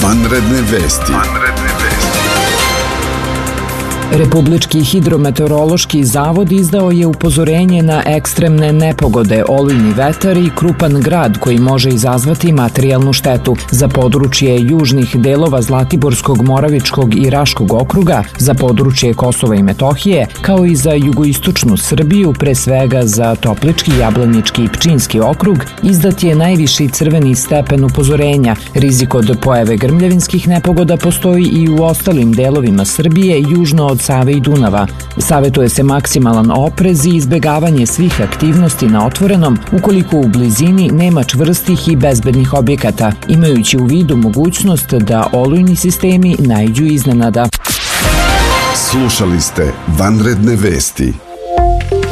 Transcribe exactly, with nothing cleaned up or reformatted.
Vanredne vesti. Vanredne vesti. Republički hidrometeorološki zavod izdao je upozorenje na ekstremne nepogode, olujni vetar i krupan grad koji može izazvati materijalnu štetu za područje južnih delova Zlatiborskog, Moravičkog i Raškog okruga, za područje Kosova i Metohije, kao i za jugoistočnu Srbiju, pre svega za Toplički, Jablanički i Pčinjski okrug, izdat je najviši crveni stepen upozorenja. Rizik od pojave grmljavinskih nepogoda postoji i u ostalim delovima Srbije južno od Save i Dunava. Savetuje se maksimalan oprez i izbegavanje svih aktivnosti na otvorenom ukoliko u blizini nema čvrstih i bezbednih objekata, imajući u vidu mogućnost da olujni sistemi naiđu iznenada. Slušali ste Vanredne vesti.